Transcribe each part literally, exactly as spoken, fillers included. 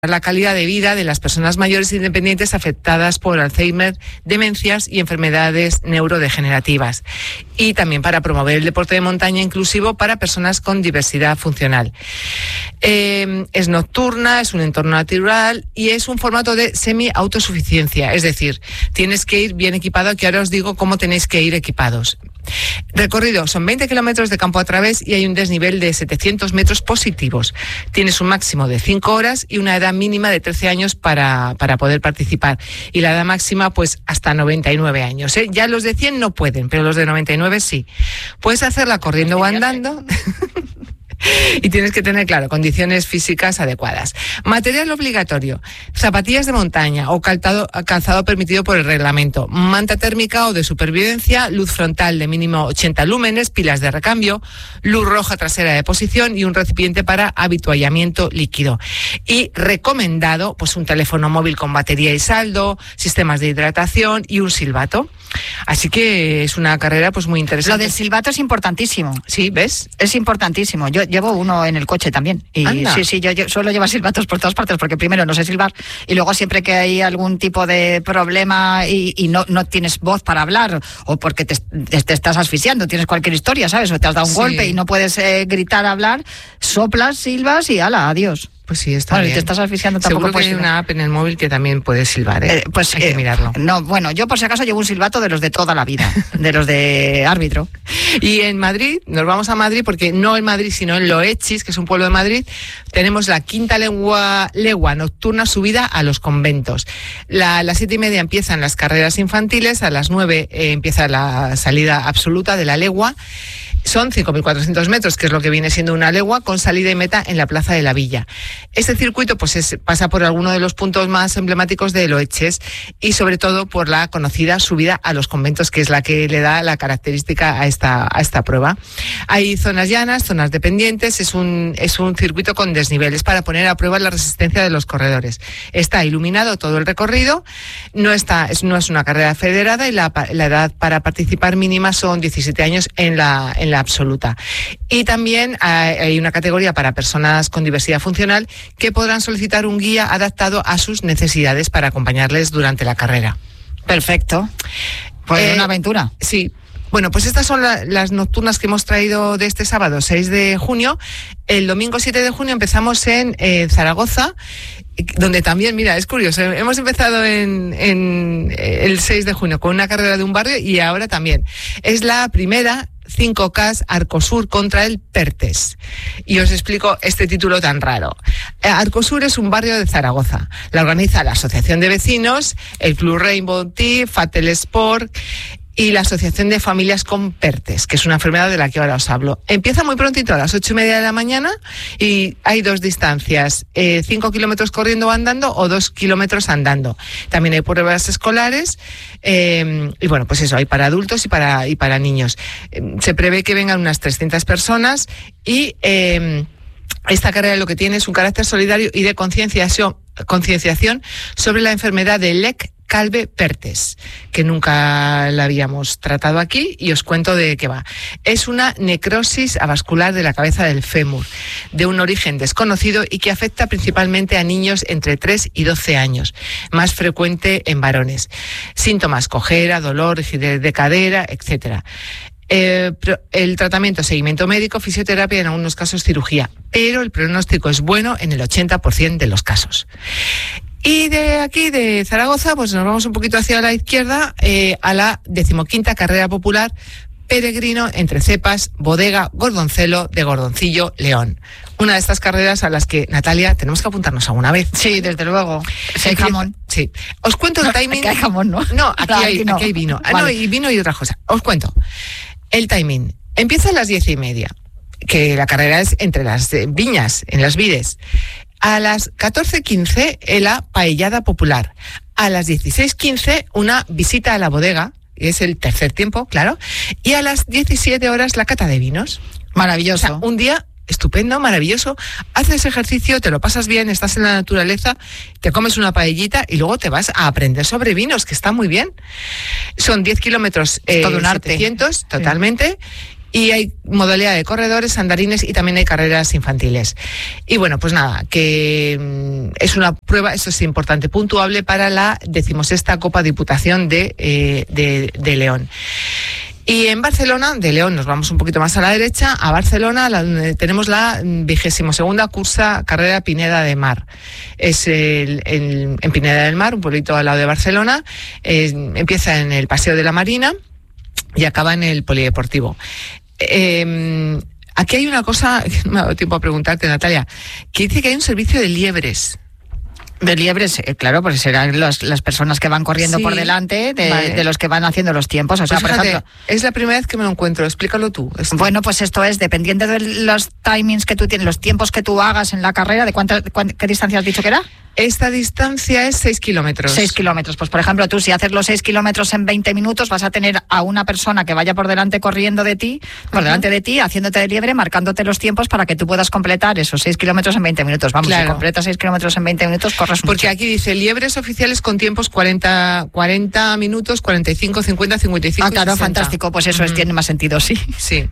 la calidad de vida de las personas mayores independientes afectadas por Alzheimer, demencias y enfermedades neurodegenerativas. Y también para promover el deporte de montaña inclusivo para personas con diversidad funcional. Eh, es nocturna, es un entorno natural y es un formato de semi-autosuficiencia. Es decir, tienes que ir bien equipado, que ahora os digo cómo tenéis que ir equipados. Recorrido, son veinte kilómetros de campo a través y hay un desnivel de setecientos metros positivos. Tienes un máximo de cinco horas y una edad mínima de trece años para, para poder participar. Y la edad máxima, pues, hasta noventa y nueve años, ¿eh? Ya los de cien no pueden, pero los de noventa y nueve sí. Puedes hacerla corriendo o andando. Y tienes que tener, claro, condiciones físicas adecuadas. Material obligatorio: zapatillas de montaña o calzado, calzado permitido por el reglamento, manta térmica o de supervivencia, luz frontal de mínimo ochenta lúmenes, pilas de recambio, luz roja trasera de posición y un recipiente para habituallamiento líquido. Y recomendado, pues un teléfono móvil con batería y saldo, sistemas de hidratación y un silbato. Así que es una carrera pues muy interesante. Lo del silbato es importantísimo. Sí, ¿ves? Es importantísimo. Yo llevo uno en el coche también. Y Anda. sí, sí, yo, yo suelo llevar silbatos por todas partes porque primero no sé silbar y luego siempre que hay algún tipo de problema y, y no, no tienes voz para hablar o porque te, te estás asfixiando, tienes cualquier historia, ¿sabes? O te has dado un sí. golpe y no puedes eh, gritar, hablar, soplas, silbas y ala, adiós. Pues sí, está bueno, bien. Y te estás asfixiando tampoco. Seguro que hay una app en el móvil que también puedes silbar, ¿eh? eh pues hay eh, que mirarlo. No, bueno, yo por si acaso llevo un silbato de los de toda la vida, de los de árbitro. Y en Madrid, nos vamos a Madrid porque no en Madrid, sino en Loechis, que es un pueblo de Madrid, tenemos la quinta legua, legua nocturna subida a los conventos. La, a las siete y media empiezan las carreras infantiles, a las nueve eh, empieza la salida absoluta de la legua. Son cinco mil cuatrocientos metros, que es lo que viene siendo una legua, con salida y meta en la Plaza de la Villa. Este circuito pues es, pasa por alguno de los puntos más emblemáticos de Loeches y sobre todo por la conocida subida a los conventos, que es la que le da la característica a esta, a esta prueba. Hay zonas llanas, zonas de pendientes, es un, es un circuito con desniveles para poner a prueba la resistencia de los corredores. Está iluminado todo el recorrido, no, está, es, no es una carrera federada y la, la edad para participar mínima son diecisiete años en la, en la absoluta. Y también hay, hay una categoría para personas con diversidad funcional que podrán solicitar un guía adaptado a sus necesidades para acompañarles durante la carrera. Perfecto. Pues eh, una aventura. Sí. Bueno, pues estas son la, las nocturnas que hemos traído de este sábado, seis de junio. El domingo siete de junio empezamos en eh, Zaragoza, donde también, mira, es curioso, hemos empezado en, en el seis de junio con una carrera de un barrio y ahora también. Es la primera cinco K Arcosur contra el Pertes. Y os explico este título tan raro. Arcosur es un barrio de Zaragoza. La organiza la Asociación de Vecinos, el Club Rainbow Tea, Fatel Sport y la Asociación de Familias con Pertes, que es una enfermedad de la que ahora os hablo. Empieza muy prontito, a las ocho y media de la mañana, y hay dos distancias, eh, cinco kilómetros corriendo o andando o dos kilómetros andando. También hay pruebas escolares, eh, y bueno, pues eso, hay para adultos y para, y para niños. Eh, se prevé que vengan unas trescientas personas y eh, esta carrera lo que tiene es un carácter solidario y de concienciación, concienciación sobre la enfermedad de Lech Calve-Pertes, que nunca la habíamos tratado aquí y os cuento de qué va. Es una necrosis avascular de la cabeza del fémur, de un origen desconocido y que afecta principalmente a niños entre tres y doce años, más frecuente en varones. Síntomas: cojera, dolor, rigidez de cadera, etcétera. Eh, el tratamiento, seguimiento médico, fisioterapia y en algunos casos cirugía, pero el pronóstico es bueno en el ochenta por ciento de los casos. Y de aquí, de Zaragoza, pues nos vamos un poquito hacia la izquierda, eh, a la decimoquinta carrera popular Peregrino entre Cepas, Bodega, Gordoncelo de Gordoncillo, León. Una de estas carreras a las que, Natalia, tenemos que apuntarnos alguna vez. Sí, desde luego. Sí, hay jamón. Sí. Os cuento el timing. Aquí hay jamón, ¿no? No, aquí, no, hay, aquí, no. aquí hay vino. Vale. No, y vino y otra cosa. Os cuento. El timing. Empieza a las diez y media, que la carrera es entre las viñas, en las vides. A las catorce quince, la paellada popular. A las dieciséis quince, una visita a la bodega, que es el tercer tiempo, claro. Y a las diecisiete horas, la cata de vinos. Maravilloso. O sea, un día estupendo, maravilloso. Haces ejercicio, te lo pasas bien, estás en la naturaleza, te comes una paellita y luego te vas a aprender sobre vinos, que está muy bien. Son diez kilómetros, eh, todo un arte. setecientos, totalmente. Sí. Y hay modalidad de corredores, andarines y también hay carreras infantiles. Y bueno, pues nada, que mm, es una prueba, eso es importante, puntuable para la decimosexta Copa Diputación de, eh, de, de León. Y en Barcelona, de León nos vamos un poquito más a la derecha, a Barcelona, la, donde tenemos la vigésimo segunda cursa carrera Pineda de Mar. Es el, el, en Pineda del Mar, un pueblito al lado de Barcelona, eh, empieza en el Paseo de la Marina y acaba en el Polideportivo. Eh, aquí hay una cosa, que no me ha dado tiempo a preguntarte, Natalia, que dice que hay un servicio de liebres. De liebres, eh, claro, pues serán los, las personas que van corriendo sí, por delante de, vale. de los que van haciendo los tiempos. O sea, pues por fíjate, ejemplo, es la primera vez que me lo encuentro, explícalo tú. Esto. Bueno, pues esto es, dependiendo de los timings que tú tienes, los tiempos que tú hagas en la carrera, ¿de cuánta, cuánta qué distancia has dicho que era? Esta distancia es seis kilómetros. seis kilómetros. Pues, por ejemplo, tú si haces los seis kilómetros en veinte minutos, vas a tener a una persona que vaya por delante corriendo de ti, por uh-huh. delante de ti, haciéndote de liebre, marcándote los tiempos para que tú puedas completar esos seis kilómetros en veinte minutos. Vamos, claro. Si completas seis kilómetros en veinte minutos, corres mucho. Porque aquí dice liebres oficiales con tiempos cuarenta, cuarenta minutos, cuarenta y cinco, cincuenta, cincuenta y cinco. Ah, claro, sesenta. Fantástico. Pues eso uh-huh. es, tiene más sentido, sí. Sí.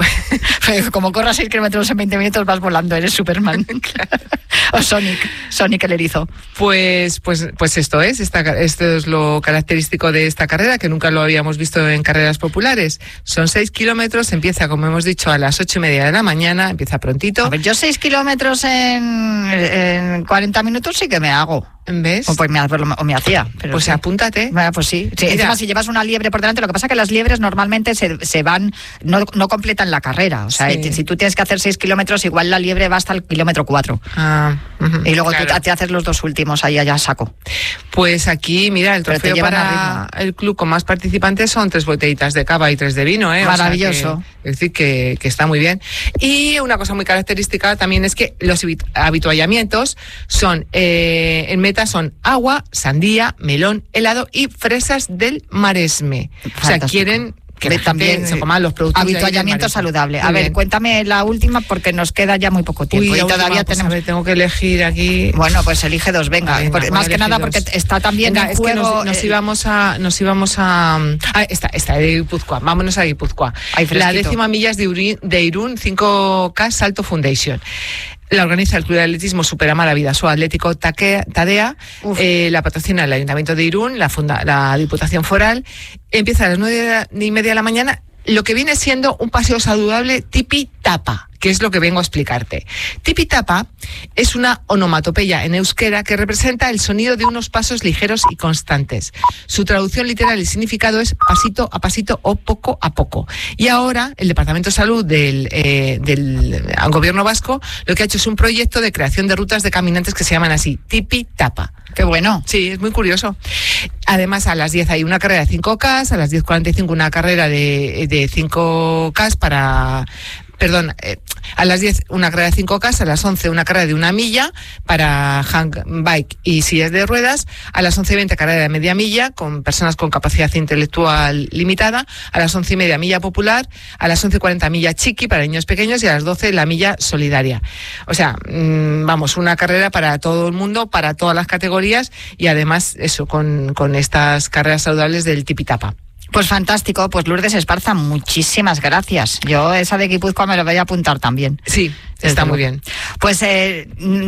Como corras seis kilómetros en veinte minutos, vas volando, eres Superman. Claro. O Sonic, Sonic el erizo. Pues, pues, pues esto es, esta, esto es lo característico de esta carrera, que nunca lo habíamos visto en carreras populares. Son seis kilómetros, empieza, como hemos dicho, a las ocho y media de la mañana, empieza prontito. A ver, yo seis kilómetros en, en cuarenta minutos sí que me hago. ¿Ves? O, pues me, o me hacía. Pero pues sí. apúntate. Ah, pues sí. sí encima, si llevas una liebre por delante, lo que pasa es que las liebres normalmente se, se van, no, no completan la carrera. O sea, sí. si tú tienes que hacer seis kilómetros, igual la liebre va hasta el kilómetro cuatro. Ah, uh-huh, y luego claro. tú te haces los dos últimos, ahí allá saco. Pues aquí, mira, el trofeo para el club con más participantes son tres botellitas de cava y tres de vino, ¿eh? Maravilloso. O sea que, es decir, que, que está muy bien. Y una cosa muy característica también es que los habituallamientos son, eh, en meta son agua, sandía, melón, helado y fresas del Maresme. Fantástico. O sea, quieren que la también se coman los productos. Habituallamiento saludable. A ver, cuéntame la última porque nos queda ya muy poco tiempo. Uy, y todavía última, tenemos. Pues a ver, tengo que elegir aquí. Bueno, pues elige dos, venga. venga porque, más que nada dos. Porque está también venga, en juego. Es que nos, nos eh, íbamos a, nos íbamos a. Ah, esta, esta de Guipúzcoa. Vámonos a Guipúzcoa. La décima millas de, Uri, de Irún, cinco K Salto Foundation. La organiza el Club de Atletismo Superama la Vida, su Atlético Taquea, Tadea, eh, la patrocina el Ayuntamiento de Irún, la, funda, la Diputación Foral. Empieza a las nueve y media de la mañana, lo que viene siendo un paseo saludable tipi-tapa, que es lo que vengo a explicarte. Tipi-tapa es una onomatopeya en euskera que representa el sonido de unos pasos ligeros y constantes. Su traducción literal y significado es pasito a pasito o poco a poco. Y ahora el Departamento de Salud del, eh, del Gobierno vasco lo que ha hecho es un proyecto de creación de rutas de caminantes que se llaman así, Tipi-tapa. Qué bueno. Sí, es muy curioso. Además, a las diez hay una carrera de cinco K, a las diez cuarenta y cinco una carrera de, de cinco K para... Perdón, eh, a las diez una carrera de cinco K, a las once una carrera de una milla para handbike y sillas de ruedas, a las once y veinte carrera de media milla con personas con capacidad intelectual limitada, a las once y media milla popular, a las once y cuarenta milla chiqui para niños pequeños y a las doce la milla solidaria. O sea, mmm, vamos, una carrera para todo el mundo, para todas las categorías y además eso, con, con estas carreras saludables del Tipi-tapa. Pues fantástico, pues Lourdes Esparza, muchísimas gracias. Yo esa de Guipúzcoa me lo voy a apuntar también. Sí, está muy bien. Pues eh,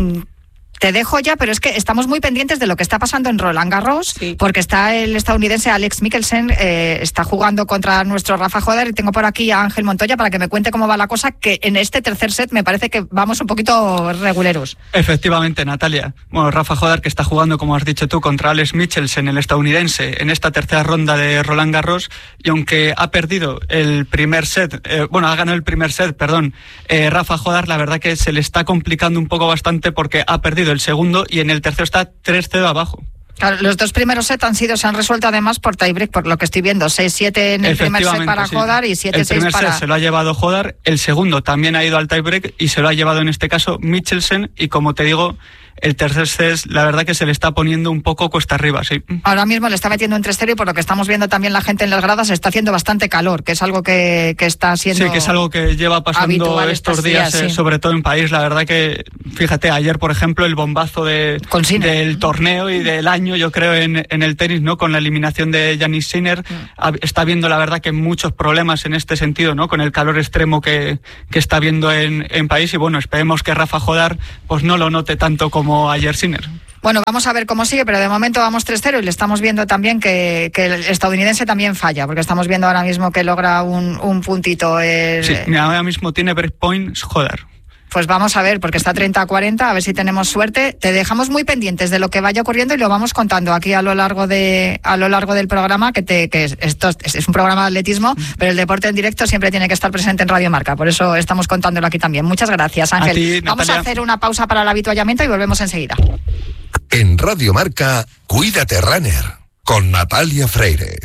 te dejo ya, pero es que estamos muy pendientes de lo que está pasando en Roland Garros, sí. Porque está el estadounidense Alex Mikkelsen, eh, está jugando contra nuestro Rafa Joder, y tengo por aquí a Ángel Montoya para que me cuente cómo va la cosa, que en este tercer set me parece que vamos un poquito reguleros. Efectivamente, Natalia. Bueno, Rafa Joder, que está jugando, como has dicho tú, contra Alex Mikkelsen, el estadounidense, en esta tercera ronda de Roland Garros, y aunque ha perdido el primer set, eh, bueno, ha ganado el primer set, perdón, eh, Rafa Joder, la verdad que se le está complicando un poco bastante porque ha perdido el segundo y en el tercero está tres cero abajo. Claro, los dos primeros sets han sido, se han resuelto además por tiebreak, por lo que estoy viendo, seis siete en el primer set para sí. Joder y siete seis para... El primer set se lo ha llevado Joder, el segundo también ha ido al tiebreak y se lo ha llevado en este caso Mikkelsen, y como te digo, el tercer set la verdad que se le está poniendo un poco cuesta arriba, sí. Ahora mismo le está metiendo un tres cero y por lo que estamos viendo también la gente en las gradas está haciendo bastante calor, que es algo que, que está siendo Sí, que es algo que lleva pasando estos días, días eh, sí. sobre todo en país. La verdad que, fíjate, ayer por ejemplo el bombazo de, del torneo y del año, yo creo, en, en el tenis, ¿no? Con la eliminación de Jannik Sinner, mm. está habiendo la verdad que muchos problemas en este sentido, ¿no? Con el calor extremo que, que está habiendo en, en país y bueno, esperemos que Rafa Jodar pues no lo note tanto como ayer Sinner. Bueno, vamos a ver cómo sigue, pero de momento vamos tres cero y le estamos viendo también que, que el estadounidense también falla, porque estamos viendo ahora mismo que logra un, un puntito. El... Sí, ahora mismo tiene breakpoints Jodar. Pues vamos a ver, porque está treinta a cuarenta, a ver si tenemos suerte. Te dejamos muy pendientes de lo que vaya ocurriendo y lo vamos contando aquí a lo largo de a lo largo del programa, que, te, que esto es, es un programa de atletismo, pero el deporte en directo siempre tiene que estar presente en Radio Marca, por eso estamos contándolo aquí también. Muchas gracias, Ángel. A ti, vamos Natalia. a hacer una pausa para el avituallamiento y volvemos enseguida. En Radio Marca, Cuídate Runner, con Natalia Freire.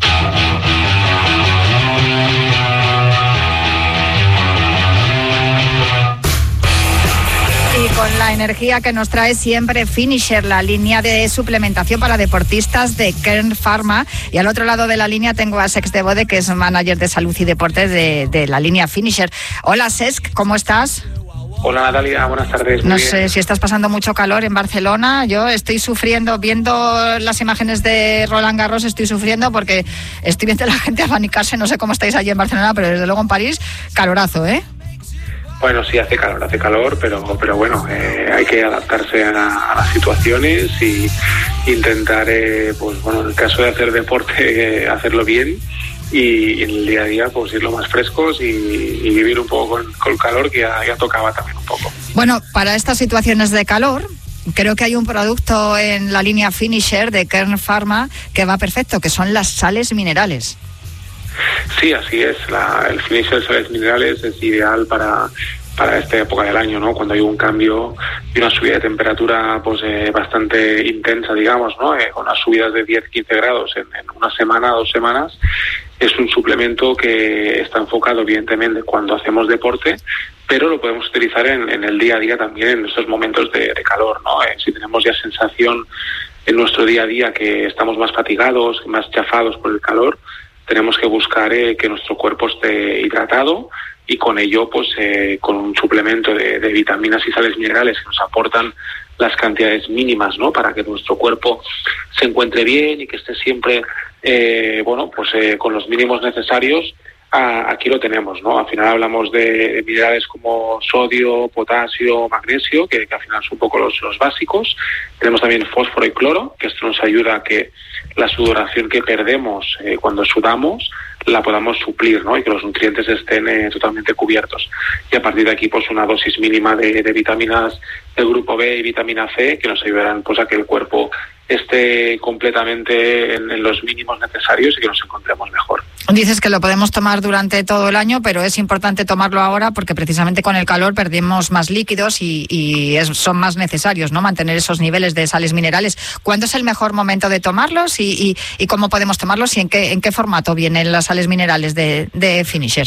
Y con la energía que nos trae siempre Finisher, la línea de suplementación para deportistas de Kern Pharma. Y al otro lado de la línea tengo a Cesc de Bode, que es manager de salud y deportes de, de la línea Finisher. Hola Cesc, ¿cómo estás? Hola Natalia, buenas tardes. No Muy sé bien. si estás pasando mucho calor en Barcelona. Yo estoy sufriendo, viendo las imágenes de Roland Garros, estoy sufriendo porque estoy viendo a la gente abanicarse. No sé cómo estáis allí en Barcelona, pero desde luego en París, calorazo, ¿eh? Bueno, sí, hace calor, hace calor, pero pero bueno, eh, hay que adaptarse a, a las situaciones y intentar, eh, pues bueno, en el caso de hacer deporte, eh, hacerlo bien. Y en el día a día pues ir lo más frescos y, y vivir un poco con, con el calor, que ya, ya tocaba también un poco. Bueno, para estas situaciones de calor, creo que hay un producto en la línea Finisher de Kern Pharma que va perfecto, que son las sales minerales. Sí, así es. La, el Finisher de sales minerales es ideal para... para esta época del año, ¿no? Cuando hay un cambio y una subida de temperatura pues eh, bastante intensa, digamos, ¿no? Eh, con unas subidas de diez a quince grados en, en una semana, dos semanas, es un suplemento que está enfocado evidentemente cuando hacemos deporte, pero lo podemos utilizar en, en el día a día también en estos momentos de, de calor, ¿no? Eh, si tenemos ya sensación en nuestro día a día que estamos más fatigados, más chafados por el calor, tenemos que buscar eh, que nuestro cuerpo esté hidratado y con ello, pues, eh, con un suplemento de, de vitaminas y sales minerales que nos aportan las cantidades mínimas, ¿no? Para que nuestro cuerpo se encuentre bien y que esté siempre, eh, bueno, pues eh, con los mínimos necesarios. A, aquí lo tenemos, ¿no? Al final hablamos de, de minerales como sodio, potasio, magnesio, que, que al final son un poco los, los básicos. Tenemos también fósforo y cloro, que esto nos ayuda a que la sudoración que perdemos eh, cuando sudamos la podamos suplir, ¿no? Y que los nutrientes estén eh, totalmente cubiertos. Y a partir de aquí, pues una dosis mínima de, de vitaminas del grupo B y vitamina C que nos ayudarán pues a que el cuerpo esté completamente en, en los mínimos necesarios y que nos encontremos mejor. Dices que lo podemos tomar durante todo el año, pero es importante tomarlo ahora porque precisamente con el calor perdemos más líquidos y, y es, son más necesarios, ¿no? Mantener esos niveles de sales minerales. ¿Cuándo es el mejor momento de tomarlos y, y, y cómo podemos tomarlos y en qué, en qué formato vienen las sales minerales de, de Finisher?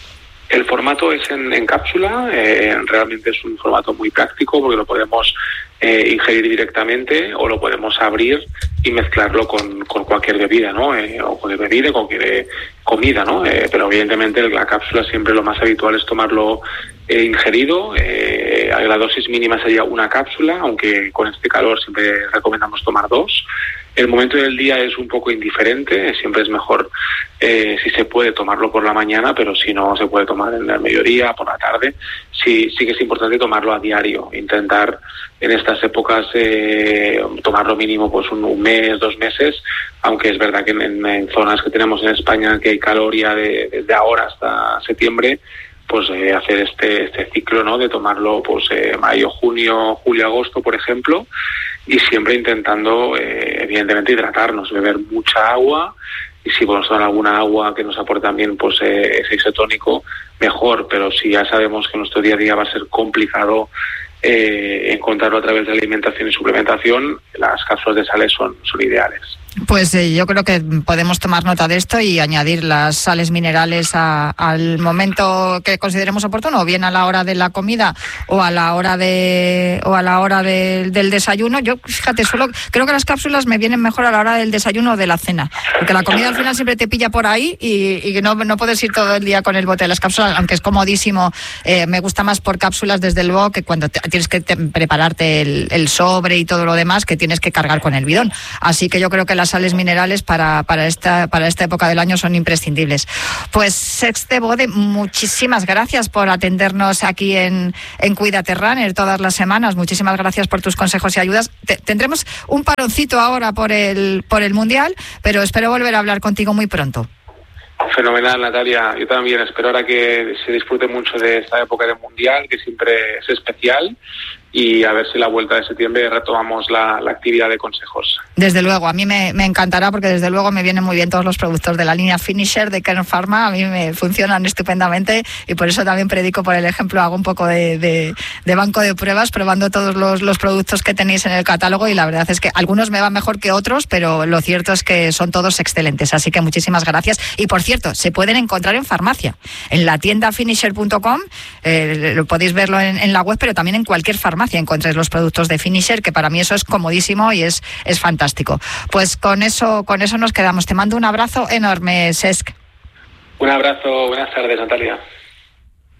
El formato es en, en cápsula, eh, realmente es un formato muy práctico porque lo podemos eh, ingerir directamente o lo podemos abrir y mezclarlo con, con cualquier bebida, ¿no? Eh, o con bebida, cualquier eh, comida, ¿no? Eh, pero evidentemente la cápsula siempre lo más habitual es tomarlo eh, ingerido. Eh, la dosis mínima sería una cápsula, aunque con este calor siempre recomendamos tomar dos. El momento del día es un poco indiferente, siempre es mejor eh, si se puede tomarlo por la mañana, pero si no se puede tomar en el mediodía, por la tarde. Sí, sí que es importante tomarlo a diario, intentar en estas épocas eh, tomarlo mínimo pues un, un mes, dos meses, aunque es verdad que en, en zonas que tenemos en España que hay calor ya de, desde ahora hasta septiembre, pues eh, hacer este este ciclo, ¿no? De tomarlo pues eh, mayo, junio, julio, agosto, por ejemplo, y siempre intentando eh, evidentemente hidratarnos, beber mucha agua, y si podemos tomar alguna agua que nos aporte también pues eh, ese isotónico, mejor. Pero si ya sabemos que nuestro día a día va a ser complicado eh, encontrarlo a través de alimentación y suplementación, las cápsulas de sales son, son ideales. Pues eh, yo creo que podemos tomar nota de esto y añadir las sales minerales a, al momento que consideremos oportuno, o bien a la hora de la comida o a la hora de o a la hora de, del desayuno. Yo, fíjate, solo creo que las cápsulas me vienen mejor a la hora del desayuno o de la cena, porque la comida al final siempre te pilla por ahí y, y no, no puedes ir todo el día con el bote de las cápsulas, aunque es comodísimo. Eh, me gusta más por cápsulas, desde luego, que cuando te, tienes que te, prepararte el, el sobre y todo lo demás, que tienes que cargar con el bidón. Así que yo creo que las sales minerales para, para, esta, para esta época del año son imprescindibles. Pues Sexte Bode, muchísimas gracias por atendernos aquí en, en Cuídate Runner todas las semanas. Muchísimas gracias por tus consejos y ayudas. Te, tendremos un paroncito ahora por el, por el Mundial, pero espero volver a hablar contigo muy pronto. Fenomenal, Natalia. Yo también espero ahora que se disfrute mucho de esta época del Mundial, que siempre es especial, y a ver si la vuelta de septiembre retomamos la, la actividad de consejos. Desde luego, a mí me, me encantará, porque desde luego me vienen muy bien todos los productos de la línea Finisher de Kern Pharma. A mí me funcionan estupendamente y por eso también predico por el ejemplo, hago un poco de, de, de banco de pruebas probando todos los, los productos que tenéis en el catálogo, y la verdad es que algunos me van mejor que otros, pero lo cierto es que son todos excelentes, así que muchísimas gracias. Y por cierto, se pueden encontrar en farmacia, en la tienda finisher punto com, eh, lo podéis verlo en, en la web, pero también en cualquier farmacia encontréis los productos de Finisher, que para mí eso es comodísimo y es, es fantástico. Pues con eso, con eso nos quedamos. Te mando un abrazo enorme, Cesc. Un abrazo, buenas tardes, Natalia.